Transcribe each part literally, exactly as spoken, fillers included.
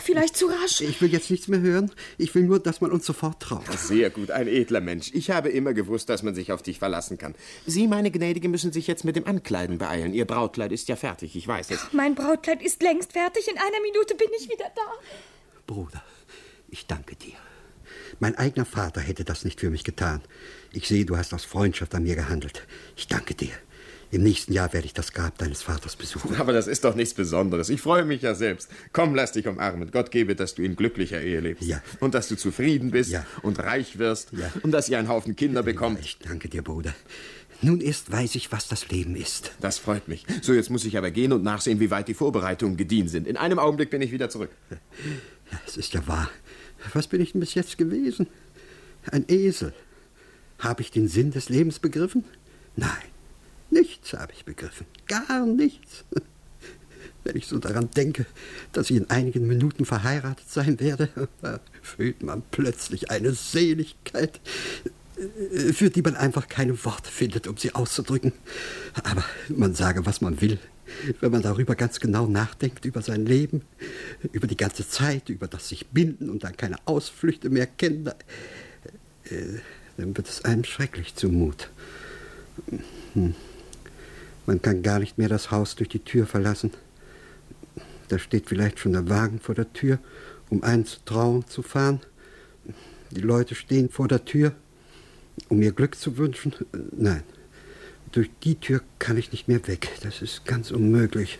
vielleicht zu rasch. Ich will jetzt nichts mehr hören. Ich will nur, dass man uns sofort traut. Sehr gut, ein edler Mensch. Ich habe immer gewusst, dass man sich auf dich verlassen kann. Sie, meine Gnädige, müssen sich jetzt mit dem Ankleiden beeilen. Ihr Brautkleid ist ja fertig, ich weiß es. Mein Brautkleid ist längst fertig. In einer Minute bin ich wieder da. Bruder, ich danke dir. Mein eigener Vater hätte das nicht für mich getan. Ich sehe, du hast aus Freundschaft an mir gehandelt. Ich danke dir. Im nächsten Jahr werde ich das Grab deines Vaters besuchen. Aber das ist doch nichts Besonderes. Ich freue mich ja selbst. Komm, lass dich umarmen. Gott gebe, dass du in glücklicher Ehe lebst. Ja. Und dass du zufrieden bist ja. und reich wirst. Ja. Und dass ihr einen Haufen Kinder bekommt. Ja, ich danke dir, Bruder. Nun erst weiß ich, was das Leben ist. Das freut mich. So, jetzt muss ich aber gehen und nachsehen, wie weit die Vorbereitungen gediehen sind. In einem Augenblick bin ich wieder zurück. Ja, es ist ja wahr. Was bin ich denn bis jetzt gewesen? Ein Esel. Habe ich den Sinn des Lebens begriffen? Nein. Nichts habe ich begriffen. Gar nichts. Wenn ich so daran denke, dass ich in einigen Minuten verheiratet sein werde, da fühlt man plötzlich eine Seligkeit, für die man einfach keine Worte findet, um sie auszudrücken. Aber man sage, was man will. Wenn man darüber ganz genau nachdenkt, über sein Leben, über die ganze Zeit, über das sich binden und dann keine Ausflüchte mehr kennen, da, äh, dann wird es einem schrecklich zumut. Hm. Man kann gar nicht mehr das Haus durch die Tür verlassen. Da steht vielleicht schon der Wagen vor der Tür, um einen zu Trauung zu fahren. Die Leute stehen vor der Tür, um mir Glück zu wünschen. Nein, durch die Tür kann ich nicht mehr weg. Das ist ganz unmöglich.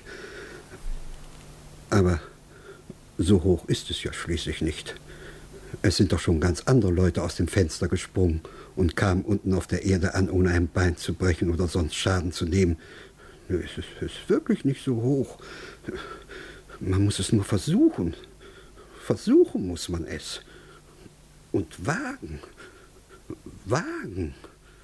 Aber so hoch ist es ja schließlich nicht. Es sind doch schon ganz andere Leute aus dem Fenster gesprungen und kamen unten auf der Erde an, ohne ein Bein zu brechen oder sonst Schaden zu nehmen. Es ist, es ist wirklich nicht so hoch. Man muss es nur versuchen. Versuchen muss man es. Und wagen. Wagen.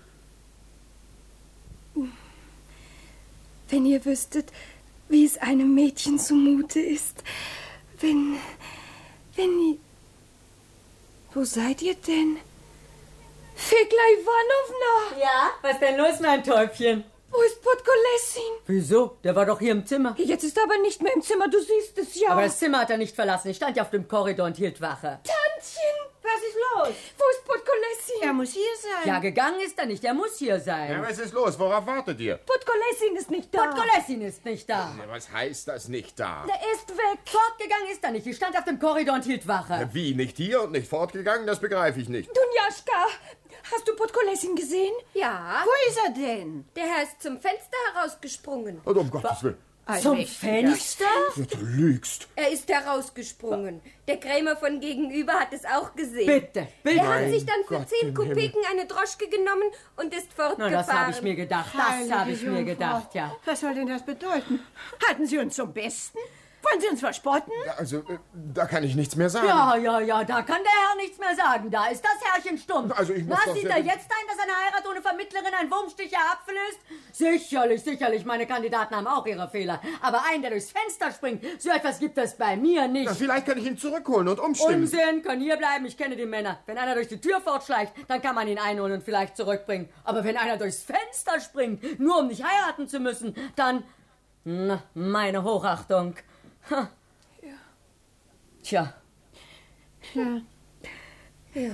Wenn ihr wüsstet, wie es einem Mädchen zumute ist. Wenn... wenn ihr... Wo seid ihr denn? Fegla Ivanovna! Ja, was denn los, mein Täubchen? Wo ist Podkolessin? Wieso? Der war doch hier im Zimmer. Jetzt ist er aber nicht mehr im Zimmer, du siehst es ja. Aber das Zimmer hat er nicht verlassen. Ich stand ja auf dem Korridor und hielt Wache. Tantchen! Was ist los? Wo ist Podkolessin? Er muss hier sein. Ja, gegangen ist er nicht. Er muss hier sein. Ja, was ist los? Worauf wartet ihr? Podkolessin ist nicht da. Podkolessin ist nicht da. Ja, was heißt das nicht da? Er ist weg. Fortgegangen ist er nicht. Ich stand auf dem Korridor und hielt Wache. Ja, wie? Nicht hier und nicht fortgegangen? Das begreife ich nicht. Dunjaschka, hast du Podkolessin gesehen? Ja. Wo ist er denn? Der Herr ist zum Fenster herausgesprungen. Und um Gottes Willen. Zum Fenster? Ja, du lügst. Er ist herausgesprungen. Der Krämer von gegenüber hat es auch gesehen. Bitte, bitte. Er hat sich dann für Gott zehn im Kopeken eine Droschke genommen und ist Na, fortgefahren. das habe ich mir gedacht. Das Heilige habe ich mir Jungfrau. gedacht, ja. Was soll denn das bedeuten? Halten Sie uns zum Besten? Wollen Sie uns verspotten? Ja, also, äh, da kann ich nichts mehr sagen. Ja, ja, ja, da kann der Herr nichts mehr sagen. Da ist das Herrchen stumm. Also ich muss Was doch sieht sehr- er jetzt ein, dass eine Heirat ohne Vermittlerin ein wurmsticher Apfel ist? Sicherlich, sicherlich. Meine Kandidaten haben auch ihre Fehler. Aber einen, der durchs Fenster springt, so etwas gibt es bei mir nicht. Na, vielleicht kann ich ihn zurückholen und umstimmen. Unsinn, können hier bleiben. Ich kenne die Männer. Wenn einer durch die Tür fortschleicht, dann kann man ihn einholen und vielleicht zurückbringen. Aber wenn einer durchs Fenster springt, nur um nicht heiraten zu müssen, dann... Na, meine Hochachtung. Ha. Tja. Ja. Ja.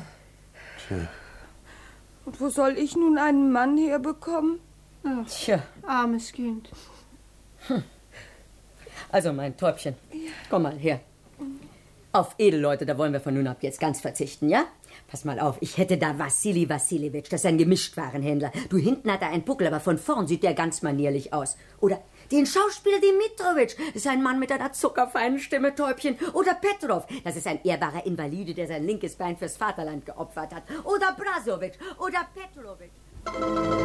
Und wo soll ich nun einen Mann herbekommen? Ach, Tja. armes Kind. Also, mein Täubchen, komm mal her. Auf Edelleute, da wollen wir von nun ab jetzt ganz verzichten, ja? Pass mal auf, ich hätte da Wassili Wassiljewitsch, das ist ein Gemischtwarenhändler. Du, hinten hat er einen Puckel, aber von vorn sieht der ganz manierlich aus. Oder den Schauspieler Dimitrowitsch, das ist ein Mann mit einer zuckerfeinen Stimme, Täubchen. Oder Petrov, das ist ein ehrbarer Invalide, der sein linkes Bein fürs Vaterland geopfert hat. Oder Brasowitsch, oder Petrovic.